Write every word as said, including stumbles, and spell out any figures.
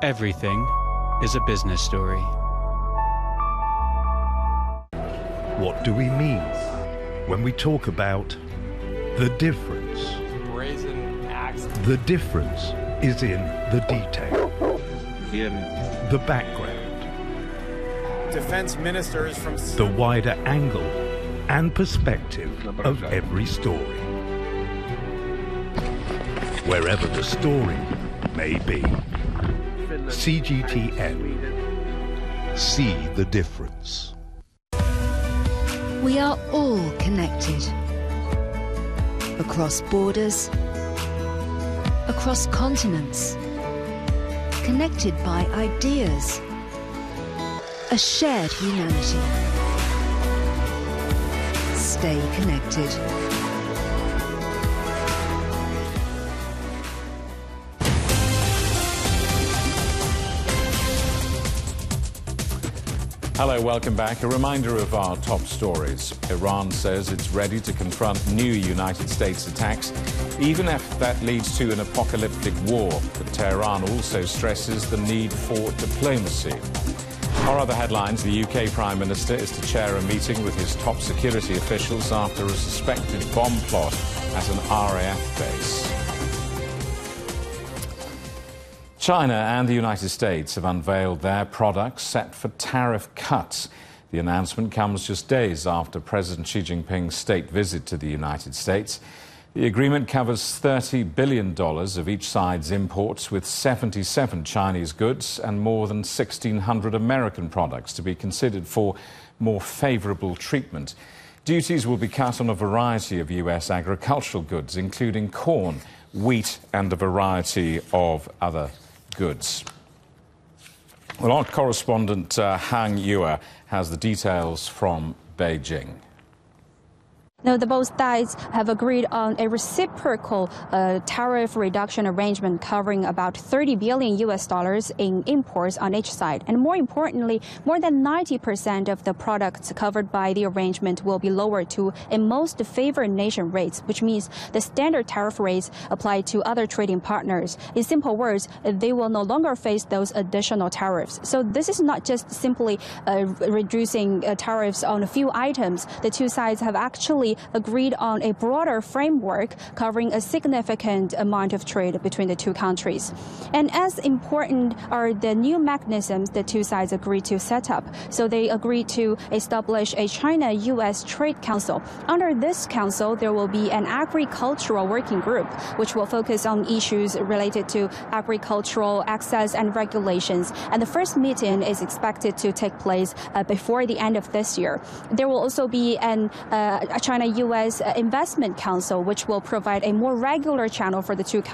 Everything is a business story. What do we mean when we talk about the difference? Brazen axe. The difference is in the detail, In the background, defense ministers from the wider angle and perspective of every story. Wherever the story may be. C G T N. See the difference. We are all connected. Across borders, across continents, connected by ideas, a shared humanity. Stay connected. Hello, welcome back. A reminder of our top stories. Iran says it's ready to confront new United States attacks, even if that leads to an apocalyptic war. But Tehran also stresses the need for diplomacy. Our other headlines: the U K Prime Minister is to chair a meeting with his top security officials after a suspected bomb plot at an R A F base. China and the United States have unveiled their products set for tariff cuts. The announcement comes just days after President Xi Jinping's state visit to the United States. The agreement covers thirty billion dollars of each side's imports, with seventy-seven Chinese goods and more than sixteen hundred American products to be considered for more favorable treatment. Duties will be cut on a variety of U S agricultural goods, including corn, wheat and a variety of other goods. Well, our correspondent uh, Hang Yue has the details from Beijing. Now, the both sides have agreed on a reciprocal uh, tariff reduction arrangement covering about thirty billion U S dollars in imports on each side. And more importantly, more than ninety percent of the products covered by the arrangement will be lowered to a most favored nation rates, which means the standard tariff rates applied to other trading partners. In simple words, they will no longer face those additional tariffs. So this is not just simply uh, reducing uh, tariffs on a few items. The two sides have actually agreed on a broader framework covering a significant amount of trade between the two countries. And as important are the new mechanisms the two sides agreed to set up. So they agreed to establish a China-U S Trade Council. Under this council, there will be an agricultural working group, which will focus on issues related to agricultural access and regulations. And the first meeting is expected to take place uh, before the end of this year. There will also be an uh, China U S Investment Council, which will provide a more regular channel for the two